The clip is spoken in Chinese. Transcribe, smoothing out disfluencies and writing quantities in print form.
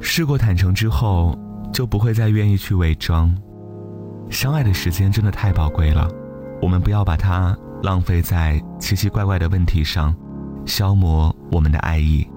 试过坦诚之后，就不会再愿意去伪装。相爱的时间真的太宝贵了，我们不要把它浪费在奇奇怪怪的问题上，消磨我们的爱意。